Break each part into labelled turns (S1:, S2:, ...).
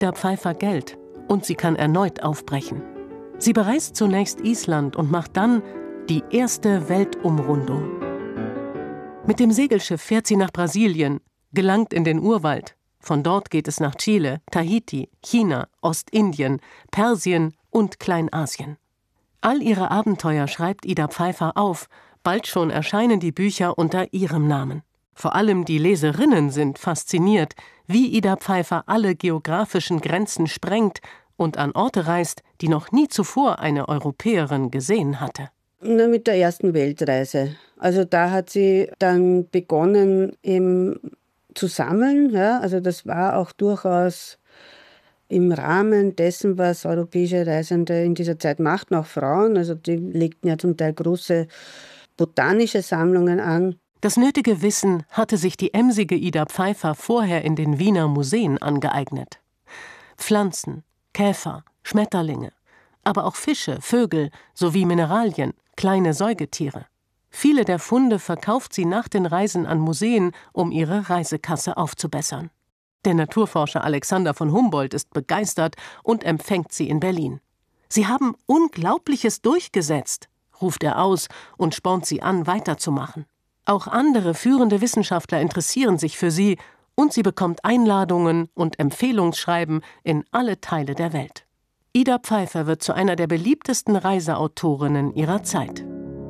S1: der Pfeifer Geld und sie kann erneut aufbrechen. Sie bereist zunächst Island und macht dann die erste Weltumrundung. Mit dem Segelschiff fährt sie nach Brasilien, gelangt in den Urwald. Von dort geht es nach Chile, Tahiti, China, Ostindien, Persien und Kleinasien. All ihre Abenteuer schreibt Ida Pfeiffer auf, bald schon erscheinen die Bücher unter ihrem Namen. Vor allem die Leserinnen sind fasziniert, wie Ida Pfeiffer alle geografischen Grenzen sprengt und an Orte reist, die noch nie zuvor eine Europäerin gesehen hatte.
S2: Mit der ersten Weltreise. Also da hat sie dann begonnen, eben zu sammeln. Ja? Also das war auch durchaus im Rahmen dessen, was europäische Reisende in dieser Zeit machten, auch Frauen. Also die legten ja zum Teil große botanische Sammlungen an.
S1: Das nötige Wissen hatte sich die emsige Ida Pfeiffer vorher in den Wiener Museen angeeignet. Pflanzen, Käfer, Schmetterlinge, aber auch Fische, Vögel sowie Mineralien, kleine Säugetiere. Viele der Funde verkauft sie nach den Reisen an Museen, um ihre Reisekasse aufzubessern. Der Naturforscher Alexander von Humboldt ist begeistert und empfängt sie in Berlin. »Sie haben Unglaubliches durchgesetzt«, ruft er aus und spornt sie an, weiterzumachen. Auch andere führende Wissenschaftler interessieren sich für sie und sie bekommt Einladungen und Empfehlungsschreiben in alle Teile der Welt. Ida Pfeiffer wird zu einer der beliebtesten Reiseautorinnen ihrer Zeit.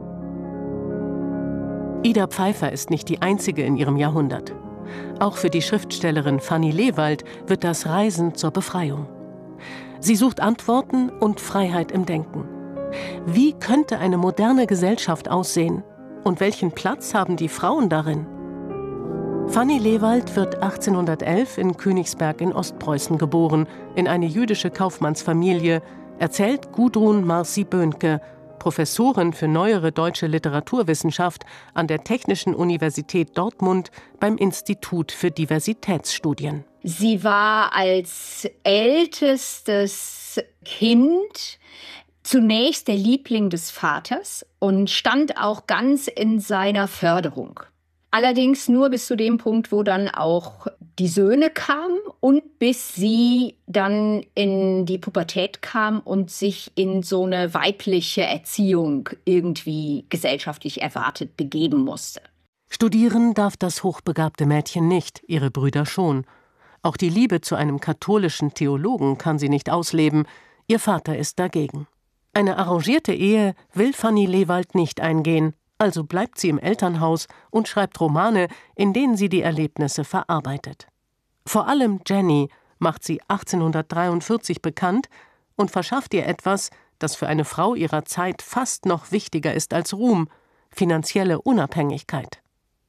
S1: Ida Pfeiffer ist nicht die einzige in ihrem Jahrhundert. Auch für die Schriftstellerin Fanny Lewald wird das Reisen zur Befreiung. Sie sucht Antworten und Freiheit im Denken. Wie könnte eine moderne Gesellschaft aussehen? Und welchen Platz haben die Frauen darin? Fanny Lewald wird 1811 in Königsberg in Ostpreußen geboren, in eine jüdische Kaufmannsfamilie, erzählt Gudrun Marcy-Böhnke, Professorin für neuere deutsche Literaturwissenschaft an der Technischen Universität Dortmund beim Institut für Diversitätsstudien.
S3: Sie war als ältestes Kind zunächst der Liebling des Vaters und stand auch ganz in seiner Förderung. Allerdings nur bis zu dem Punkt, wo dann auch die Söhne kamen und bis sie dann in die Pubertät kam und sich in so eine weibliche Erziehung irgendwie gesellschaftlich erwartet begeben musste.
S1: Studieren darf das hochbegabte Mädchen nicht, ihre Brüder schon. Auch die Liebe zu einem katholischen Theologen kann sie nicht ausleben, ihr Vater ist dagegen. Eine arrangierte Ehe will Fanny Lewald nicht eingehen. Also bleibt sie im Elternhaus und schreibt Romane, in denen sie die Erlebnisse verarbeitet. Vor allem Jenny macht sie 1843 bekannt und verschafft ihr etwas, das für eine Frau ihrer Zeit fast noch wichtiger ist als Ruhm: finanzielle Unabhängigkeit.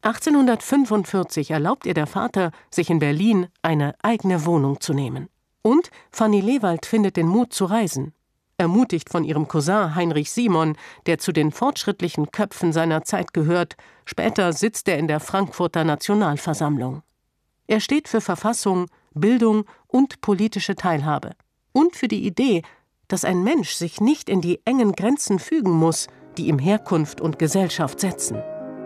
S1: 1845 erlaubt ihr der Vater, sich in Berlin eine eigene Wohnung zu nehmen. Und Fanny Lewald findet den Mut zu reisen. Ermutigt von ihrem Cousin Heinrich Simon, der zu den fortschrittlichen Köpfen seiner Zeit gehört, später sitzt er in der Frankfurter Nationalversammlung. Er steht für Verfassung, Bildung und politische Teilhabe. Und für die Idee, dass ein Mensch sich nicht in die engen Grenzen fügen muss, die ihm Herkunft und Gesellschaft setzen.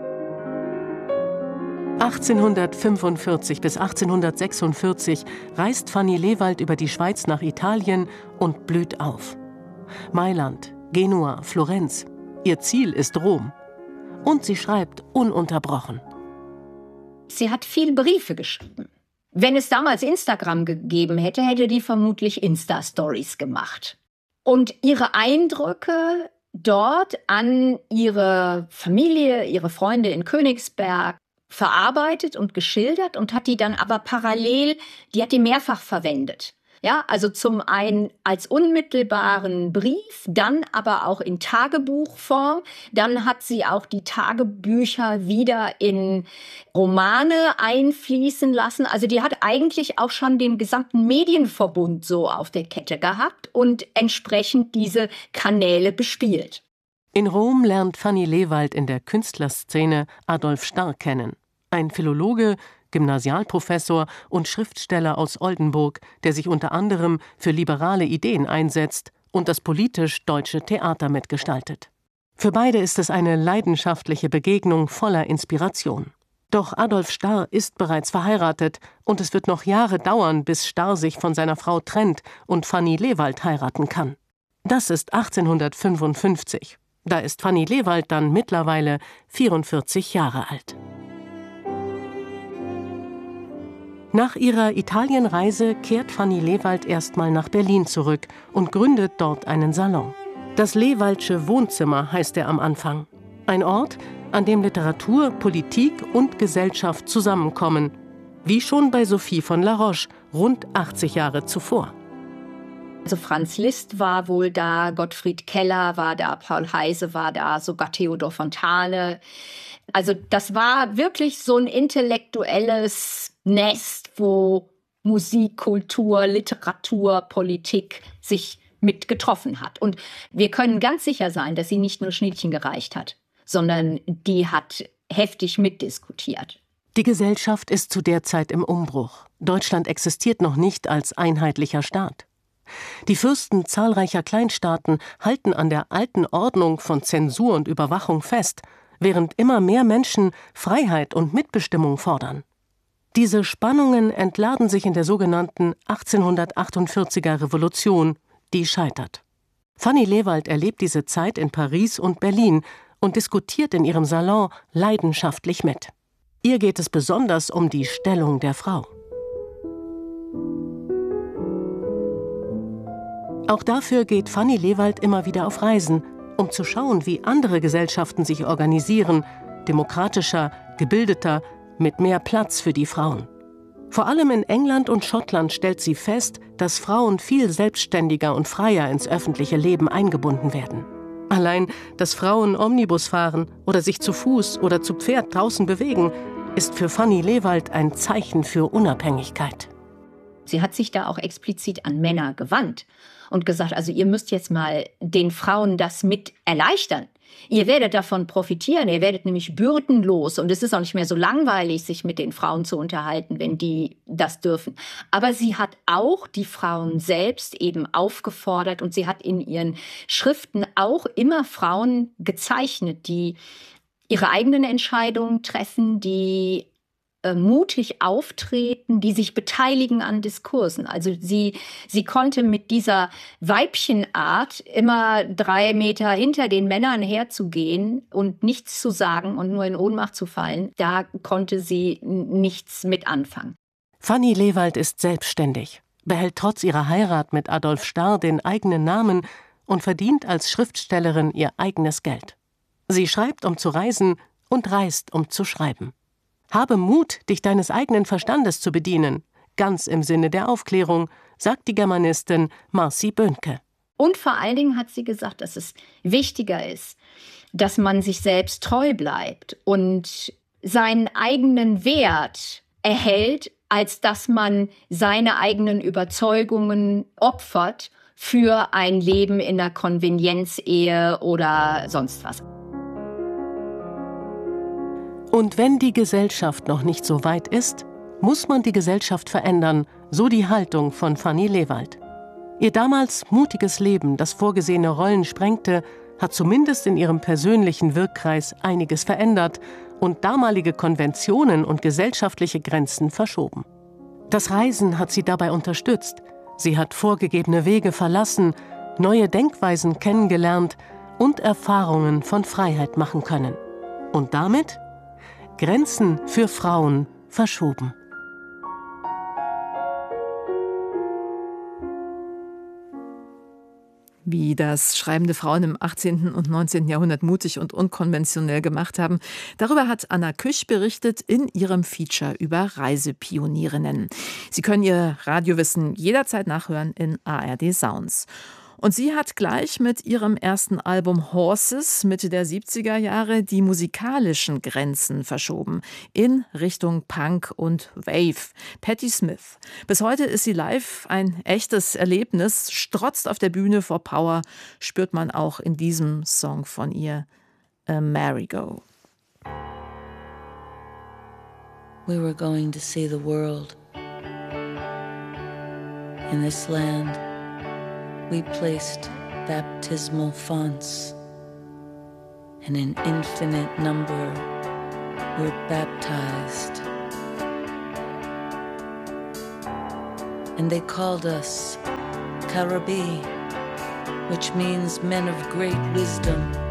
S1: 1845 bis 1846 reist Fanny Lewald über die Schweiz nach Italien und blüht auf. Mailand, Genua, Florenz. Ihr Ziel ist Rom. Und sie schreibt ununterbrochen.
S3: Sie hat viele Briefe geschrieben. Wenn es damals Instagram gegeben hätte, hätte die vermutlich Insta-Stories gemacht. Und ihre Eindrücke dort an ihre Familie, ihre Freunde in Königsberg verarbeitet und geschildert und hat die dann aber parallel, die hat die mehrfach verwendet. Ja, also zum einen als unmittelbaren Brief, dann aber auch in Tagebuchform. Dann hat sie auch die Tagebücher wieder in Romane einfließen lassen. Also die hat eigentlich auch schon den gesamten Medienverbund so auf der Kette gehabt und entsprechend diese Kanäle bespielt.
S1: In Rom lernt Fanny Lewald in der Künstlerszene Adolf Starr kennen. Ein Philologe, Gymnasialprofessor und Schriftsteller aus Oldenburg, der sich unter anderem für liberale Ideen einsetzt und das politisch deutsche Theater mitgestaltet. Für beide ist es eine leidenschaftliche Begegnung voller Inspiration. Doch Adolf Starr ist bereits verheiratet und es wird noch Jahre dauern, bis Starr sich von seiner Frau trennt und Fanny Lewald heiraten kann. Das ist 1855. Da ist Fanny Lewald dann mittlerweile 44 Jahre alt. Nach ihrer Italienreise kehrt Fanny Lewald erstmal nach Berlin zurück und gründet dort einen Salon. Das Lewaldsche Wohnzimmer heißt er am Anfang. Ein Ort, an dem Literatur, Politik und Gesellschaft zusammenkommen, wie schon bei Sophie von La Roche rund 80 Jahre zuvor.
S3: Also Franz Liszt war wohl da, Gottfried Keller war da, Paul Heyse war da, sogar Theodor Fontane. Also das war wirklich so ein intellektuelles Nest, wo Musik, Kultur, Literatur, Politik sich mit getroffen hat. Und wir können ganz sicher sein, dass sie nicht nur Schnittchen gereicht hat, sondern die hat heftig mitdiskutiert.
S1: Die Gesellschaft ist zu der Zeit im Umbruch. Deutschland existiert noch nicht als einheitlicher Staat. Die Fürsten zahlreicher Kleinstaaten halten an der alten Ordnung von Zensur und Überwachung fest, während immer mehr Menschen Freiheit und Mitbestimmung fordern. Diese Spannungen entladen sich in der sogenannten 1848er Revolution, die scheitert. Fanny Lewald erlebt diese Zeit in Paris und Berlin und diskutiert in ihrem Salon leidenschaftlich mit. Ihr geht es besonders um die Stellung der Frau. Auch dafür geht Fanny Lewald immer wieder auf Reisen, um zu schauen, wie andere Gesellschaften sich organisieren, demokratischer, gebildeter, mit mehr Platz für die Frauen. Vor allem in England und Schottland stellt sie fest, dass Frauen viel selbstständiger und freier ins öffentliche Leben eingebunden werden. Allein, dass Frauen Omnibus fahren oder sich zu Fuß oder zu Pferd draußen bewegen, ist für Fanny Lewald ein Zeichen für Unabhängigkeit.
S3: Sie hat sich da auch explizit an Männer gewandt und gesagt, also ihr müsst jetzt mal den Frauen das mit erleichtern. Ihr werdet davon profitieren, ihr werdet nämlich bürdenlos und es ist auch nicht mehr so langweilig, sich mit den Frauen zu unterhalten, wenn die das dürfen. Aber sie hat auch die Frauen selbst eben aufgefordert und sie hat in ihren Schriften auch immer Frauen gezeichnet, die ihre eigenen Entscheidungen treffen, die mutig auftreten, die sich beteiligen an Diskursen. Also sie konnte mit dieser Weibchenart immer 3 Meter hinter den Männern herzugehen und nichts zu sagen und nur in Ohnmacht zu fallen. Da konnte sie nichts mit anfangen.
S1: Fanny Lewald ist selbstständig, behält trotz ihrer Heirat mit Adolf Starr den eigenen Namen und verdient als Schriftstellerin ihr eigenes Geld. Sie schreibt, um zu reisen und reist, um zu schreiben. Habe Mut, dich deines eigenen Verstandes zu bedienen, ganz im Sinne der Aufklärung, sagt die Germanistin Marci Böhnke.
S3: Und vor allen Dingen hat sie gesagt, dass es wichtiger ist, dass man sich selbst treu bleibt und seinen eigenen Wert erhält, als dass man seine eigenen Überzeugungen opfert für ein Leben in der Konvenienzehe oder sonst was.
S1: Und wenn die Gesellschaft noch nicht so weit ist, muss man die Gesellschaft verändern, so die Haltung von Fanny Lewald. Ihr damals mutiges Leben, das vorgesehene Rollen sprengte, hat zumindest in ihrem persönlichen Wirkkreis einiges verändert und damalige Konventionen und gesellschaftliche Grenzen verschoben. Das Reisen hat sie dabei unterstützt. Sie hat vorgegebene Wege verlassen, neue Denkweisen kennengelernt und Erfahrungen von Freiheit machen können. Und damit Grenzen für Frauen verschoben.
S4: Wie das schreibende Frauen im 18. und 19. Jahrhundert mutig und unkonventionell gemacht haben, darüber hat Anna Küch berichtet in ihrem Feature über Reisepionierinnen. Sie können ihr Radiowissen jederzeit nachhören in ARD Sounds. Und sie hat gleich mit ihrem ersten Album Horses Mitte der 70er Jahre die musikalischen Grenzen verschoben in Richtung Punk und Wave. Patti Smith. Bis heute ist sie live ein echtes Erlebnis, strotzt auf der Bühne vor Power, spürt man auch in diesem Song von ihr, Amerigo.
S5: We were going to see the world. In this land we placed baptismal fonts, and an infinite number were baptized. And they called us Karabi, which means men of great wisdom.